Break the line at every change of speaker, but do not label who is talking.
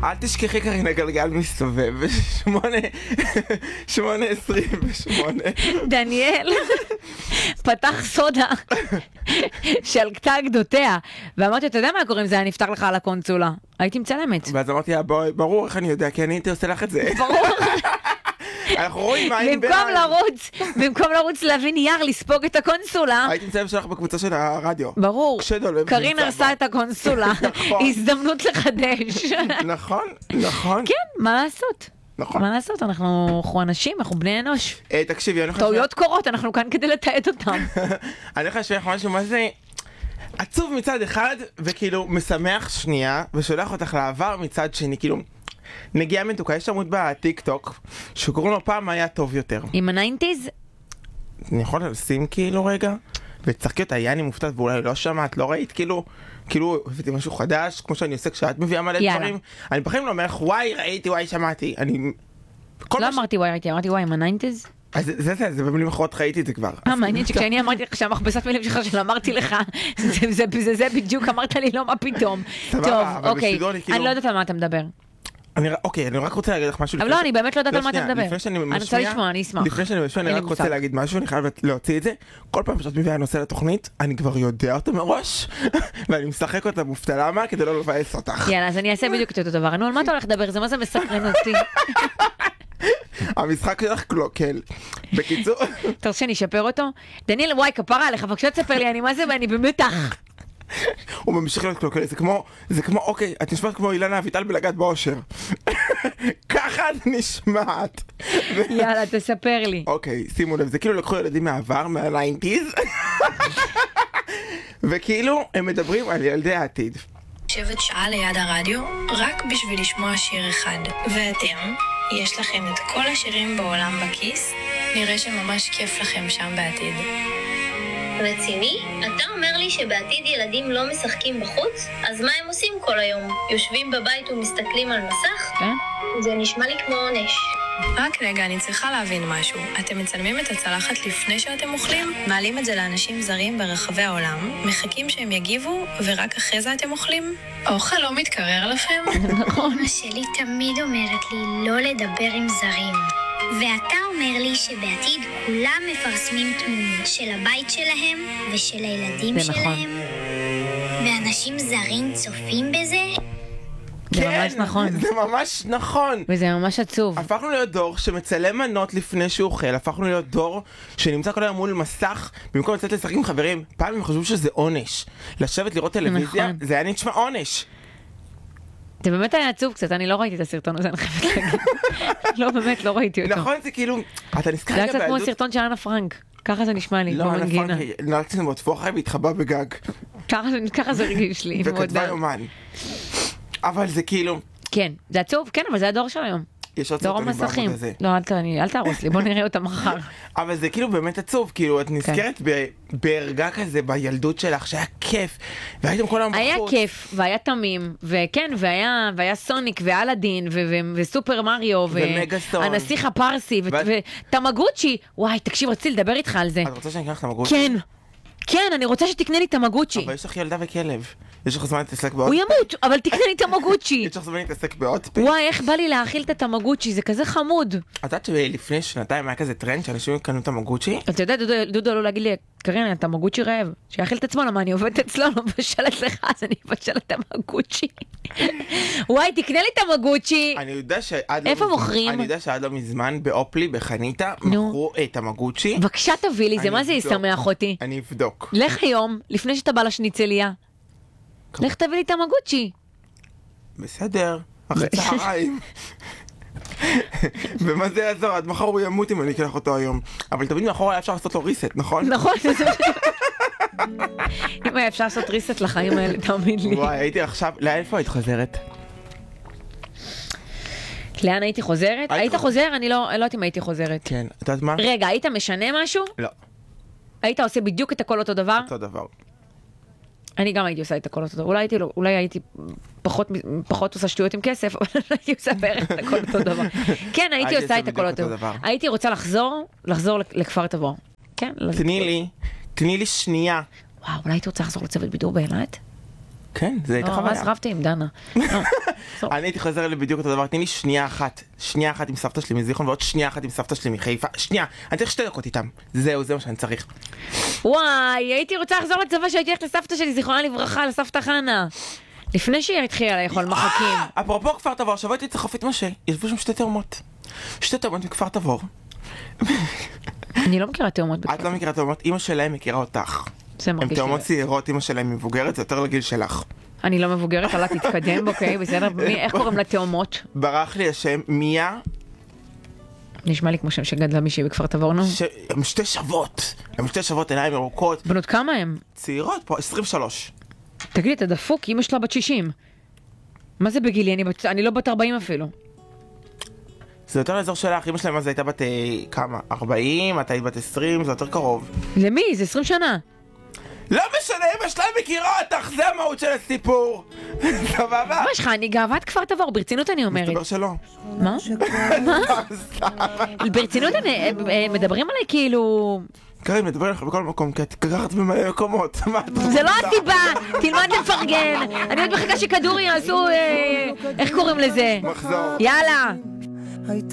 אל תשכחי קרין, הגלגל מסתובב, 8:28.
דניאל פתח סודה שלקתה גדותיה, ואמרתי, אתה יודע מה קורה אם זה היה נפתח לך על הקונסולה? הייתי מצלמת.
ואז אמרתי, ברור, איך אני יודע, כי אני הייתי עושה לך את זה.
ברור.
אנחנו רואים מה הייתי בעין.
במקום לרוץ להביא נייר לספוג את הקונסולה.
הייתי מצלם שלך בקבוצה של הרדיו.
ברור.
כשדולב
קרין
נמצא
הרסה
בה.
את הקונסולה.
נכון.
הזדמנות לחדש.
נכון, נכון.
כן, מה לעשות?
נכון.
מה לעשות? אנחנו אנשים, אנחנו בני אנוש.
תקשיבי, אני
טעויות קורות, אנחנו כאן כדי לתעד אותם.
אני הולך להשמיע לך משהו, מה זה עצוב מצד אחד, וכאילו משמח שנייה, ושולח אותך לעבר מצד שני, כאילו, נגיעה מתוקה, יש עמוד בטיק טוק, שקוראים לו פעם היה טוב יותר.
עם הניינטיז?
אני יכול לשים כאילו רגע, וצחקי אותה, יאני מופתעת, ואולי לא שמעת, לא ראית, כאילו, הבאתי משהו חדש, כמו שאני עושה כשאת מביאה מלא דברים. אני בחיים לא אומר לך, וואי ראיתי, וואי שמעתי,
לא אמרתי וואי ראיתי, אמרתי וואי עם הניינטיז?
אז זה במילים אחרות ראיתי את זה כבר.
מעניין שכשאני אמרתי לך שהמכבסת מילים שלך של אמרתי לך, זה בדיוק אמרת לי לא מה פתאום. טוב, אוקיי, אני לא יודעת על מה אתה מדבר.
אוקיי, אני רק רוצה להגיד לך משהו.
אבל לא, אני באמת לא יודעת על מה אתה מדבר.
לפני שאני
אני רוצה לשמוע, אני אשמח.
לפני שאני משמיע, אני רק רוצה להגיד משהו, אני חייב להוציא את זה. כל פעם שאת מביאה נושא לתוכנית, אני כבר יודע אותו מראש, ואני משחק אותה מופתע למה, כדי לא לבאס אותך.
יאללה, אז אני אעשה בדיוק את אותו דבר. נו, על מה אתה הולך לדבר? זה מה זה מסקרן אותי?
המשחק שלך קלוקל. בקיצור...
אתה רוצה שאני אשפר אותו? דניאל, וואי, כפרה עליך, בבקשה תספר לי, אני מה זה ואני במתח.
הוא ממשיך להיות קלוקל, זה כמו, אוקיי, את נשמעת כמו אילנה אביטל בלגעת באושר. ככה את נשמעת.
יאללה, תספר לי.
אוקיי, שימו לב, זה כאילו לקחו ילדים מהעבר, מה-90s, וכאילו הם מדברים על ילדי העתיד.
יושבת שעה ליד הרדיו רק בשביל לשמוע שיר אחד. ואתם, יש לכם את כל השירים בעולם בכיס? נראה שממש כיף לכם שם בעתיד.
רציני? אתה אומר לי שבעתיד ילדים לא משחקים בחוץ? אז מה הם עושים כל היום? יושבים בבית ומסתכלים על מסך?
כן?
זה נשמע לי כמו עונש.
רק רגע, אני צריכה להבין משהו. אתם מצלמים את הצלחת לפני שאתם אוכלים? מעלים את זה לאנשים זרים ברחבי העולם, מחכים שהם יגיבו, ורק אחרי זה אתם אוכלים? האוכל לא מתקרר לכם?
אמא שלי תמיד אומרת לי לא לדבר עם זרים. ואתה אומר לי שבעתיד כולם מפרסמים תמונות של הבית שלהם ושל הילדים
זה נכון.
שלהם. ואנשים זרים צופים בזה?
זה ממש נכון.
זה ממש נכון.
וזה ממש עצוב.
הפכנו להיות דור שמצלם מנות לפני שהוא אוכל, הפכנו להיות דור שנמצא כל היום מול מסך, במקום לצאת לשחק עם חברים. פעם הם חשבו שזה עונש. לשבת לראות טלוויזיה,
נכון.
זה היה נשמע עונש.
זה באמת היה עצוב קצת, אני לא ראיתי את הסרטון הזה, אני חייבת להגיד. לא, באמת, לא ראיתי אותו.
נכון, זה כאילו, אתה נזכר
זה היה קצת כמו סרטון של אנה פרנק. ככה זה נשמע לי,
לא,
במנגינה.
נרצתי מאוד פוחי והתחבא בגג.
ככה זה רגיש לי.
וכתבה יומן. אבל זה כאילו...
כן, זה עצוב, כן, אבל זה הדור של היום.
יש עוד
דור
סרטונים
המסכים.
בעמוד הזה.
לא, אל תהרוס לי, בוא נראה אותם מחר.
אבל זה כאילו באמת עצוב, כאילו את נזכרת בהרגע כזה בילדות שלך שהיה כיף, והייתם כל היום בחוץ.
היה כיף, והיה תמים, וכן, והיה סוניק, ואלאדין, וסופר מריו,
ומגאסון.
והנסיך הפרסי, ותמגוצ'י. וואי, תקשיב, רציתי לדבר איתך על זה.
את רוצה שאני אקח את המגוצ'י?
כן, כן, אני רוצה שתקנה לי תמגוצ'י.
אבל יש לך ילדה וכלב. יש לך זמן להתעסק בעוד
הוא ימות, אבל תקנה לי תמגוצ'י.
יש לך זמן להתעסק בעוד פה?
וואי, איך בא לי להאכיל את התמגוצ'י, זה כזה חמוד.
את יודעת שלפני שנתיים היה כזה טרנד שאנשים קנו תמגוצ'י?
אתה יודע, דודו עלו להגיד לי, קרין, אתה תמגוצ'י רעב. שיאכיל את עצמו, למה אני עובדת אצלו, לא מבשלת לך, אז אני מבשלת תמגוצ'י. וואי, תקנה לי תמגוצ'י.
אני יודע שעד
איפה מוכרים?
אני יודע שעד לא מזמן באופלי, בחניתה, מכרו תמגוצ'י.
בבקשה תביא לי, זה מה זה ישמח אותי.
אני אבדוק.
לך היום, לפני שאתה בא לשניצליה. לך תביא לי תמגוצ'י.
בסדר, אחרי צהריים. ומה זה יעזור? עד מחר הוא ימות אם אני אקח אותו היום. אבל תמיד מאחור היה אפשר לעשות לו ריסט, נכון?
נכון. אם היה אפשר לעשות ריסט לחיים האלה, תאמין לי.
וואי, הייתי עכשיו... לאיפה היית חוזרת?
לאן הייתי חוזרת? היית חוזר? אני לא יודעת אם הייתי חוזרת.
כן, את יודעת מה?
רגע, היית משנה משהו?
לא.
היית עושה בדיוק את הכל אותו דבר?
אותו דבר.
אני גם הייתי עושה את הכל אותו דבר. אולי הייתי פחות עושה שטויות עם כסף, אבל הייתי עושה בערך את הכל אותו דבר. כן, הייתי עושה את הכל אותו דבר. הייתי רוצה לחזור לכפר תבור. כן.
תני לי שנייה.
וואו, אולי הייתי רוצה לחזור לצוות בידור באילת?
כן, זה הייתה
לא,
חוויה.
אז רבתי עם דנה.
אני הייתי חוזר לי בדיוק אותו דבר, תני לי שנייה אחת עם סבתא שלי מזיכרון, ועוד שנייה אחת עם סבתא שלי מחיפה, שנייה, אני צריך 2 דקות איתם, זהו, זה מה שאני צריך.
וואי, הייתי רוצה לחזור לצבא שהייתי הולכת לסבתא שלי, זיכרונה לברכה, לסבתא חנה. לפני שהיא התחילה לאכול מחקים.
אפרופו כפר תבור, עכשיו הייתי צריך חופית משה, ישבו שם 2 תאומות. 2 תאומות מכפר תבור.
אני לא מכירה תאומות בכפר.
את לא מכירה תאומות, אמא שלהם מכירה אותך.
זה
הן
מרגיש
תאומות
לי.
צעירות, אמא שלהם מבוגרת, זה יותר לגיל שלך.
אני לא מבוגרת, עלה תתקדם, אוקיי, בסדר? איך קוראים לתאומות?
ברח לי השם, מיה,
נשמע לי כמו שם שגדלה מישהי בכפר תבור, נו.
הן 2 שוות. הן 2 שוות, עיניים ירוקות,
בנות כמה הם?
צעירות פה, 23.
תגיד לי, אתה דפוק, אמא שלה בת 60. מה זה בגילי? אני לא בת 40 אפילו.
זה יותר לאזור שלך, אמא שלהם אז הייתה בת כמה? 40, את היית בת 20, זה יותר קרוב.
למי? זה 20 שנה.
לא משנה, אמא שלהם מכירה אותך, זה המהות של הסיפור. סבבה?
מה שלך? אני גאוות כפר תבור, ברצינות אני אומרת.
מסתבר שלא.
מה? ברצינות מדברים עליי כאילו...
קרים, נדבר לך בכל מקום, כי את קרחת במלא מקומות.
זה לא הסיבה, תלמד לפרגן. אני עוד מחכה שכדורי יעשו... איך קוראים לזה?
מחזור.
יאללה.